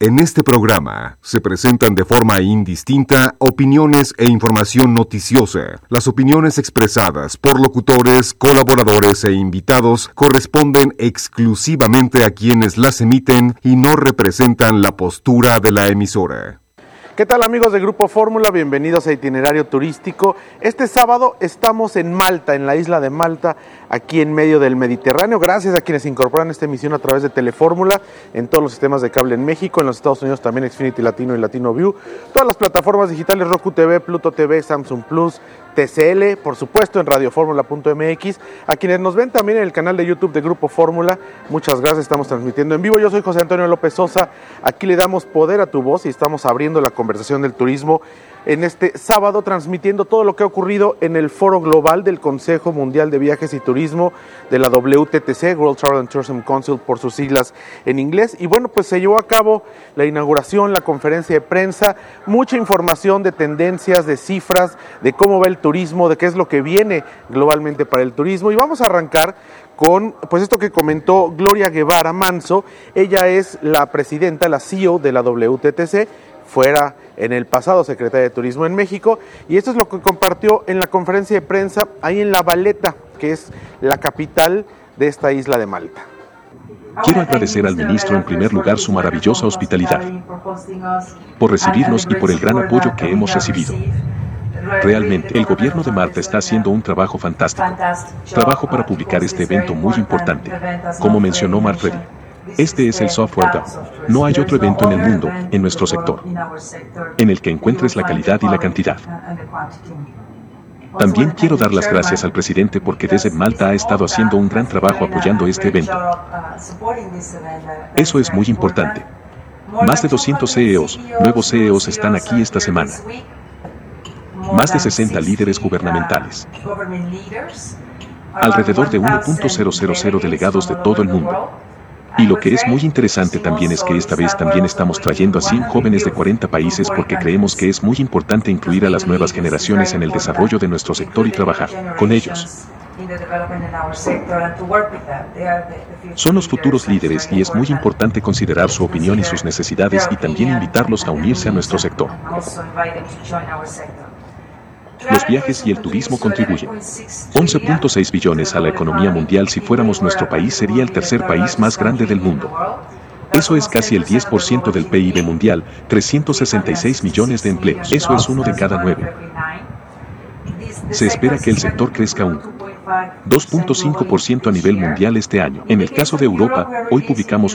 En este programa se presentan de forma indistinta opiniones e información noticiosa. Las opiniones expresadas por locutores, colaboradores e invitados corresponden exclusivamente a quienes las emiten y no representan la postura de la emisora. ¿Qué tal, amigos de Grupo Fórmula? Bienvenidos a Itinerario Turístico. Este sábado estamos en Malta, en la isla de Malta, aquí en medio del Mediterráneo. Gracias a quienes incorporan esta emisión a través de Telefórmula, en todos los sistemas de cable en México, en los Estados Unidos también Xfinity Latino y Latino View, todas las plataformas digitales, Roku TV, Pluto TV, Samsung Plus, TCL, por supuesto en radioformula.mx, a quienes nos ven también en el canal de YouTube de Grupo Fórmula, muchas gracias, estamos transmitiendo en vivo. Yo soy José Antonio López Sosa, aquí le damos poder a tu voz y estamos abriendo la conversación del turismo en este sábado, transmitiendo todo lo que ha ocurrido en el Foro Global del Consejo Mundial de Viajes y Turismo de la WTTC, World Travel and Tourism Council por sus siglas en inglés. Y bueno, pues se llevó a cabo la inauguración, la conferencia de prensa, mucha información de tendencias, de cifras, de cómo va el turismo, de qué es lo que viene globalmente para el turismo. Y vamos a arrancar con pues esto que comentó Gloria Guevara Manso. Ella es la presidenta, la CEO de la WTTC, fuera en el pasado secretaria de Turismo en México, y esto es lo que compartió en la conferencia de prensa ahí en La Valeta, que es la capital de esta isla de Malta. Quiero agradecer al ministro en primer lugar su maravillosa hospitalidad, por recibirnos y por el gran apoyo que hemos recibido. Realmente, el gobierno de Malta está haciendo un trabajo fantástico. Trabajo para publicar este evento muy importante. Como mencionó Marfredi, este es el Software Go. No hay otro evento en el mundo, en nuestro sector, en el que encuentres la calidad y la cantidad. También quiero dar las gracias al presidente porque desde Malta ha estado haciendo un gran trabajo apoyando este evento. Eso es muy importante. Más de 200 CEOs, nuevos CEOs están aquí esta semana. Más de 60 líderes gubernamentales. Alrededor de 1.000 delegados de todo el mundo. Y lo que es muy interesante también es que esta vez también estamos trayendo a 100 jóvenes de 40 países porque creemos que es muy importante incluir a las nuevas generaciones en el desarrollo de nuestro sector y trabajar con ellos. Son los futuros líderes y es muy importante considerar su opinión y sus necesidades y también invitarlos a unirse a nuestro sector. Los viajes y el turismo contribuyen 11.6 billones a la economía mundial. Si fuéramos nuestro país sería el tercer país más grande del mundo. Eso es casi el 10% del PIB mundial, 366 millones de empleos. Eso es 1 de cada 9. Se espera que el sector crezca un 2.5% a nivel mundial este año. En el caso de Europa, hoy publicamos